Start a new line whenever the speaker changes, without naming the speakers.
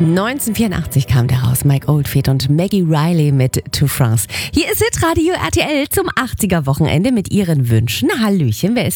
1984 kam der raus, Mike Oldfield und Maggie Riley mit To France. Hier ist Hitradio RTL zum 80er-Wochenende mit ihren Wünschen. Hallöchen, wer ist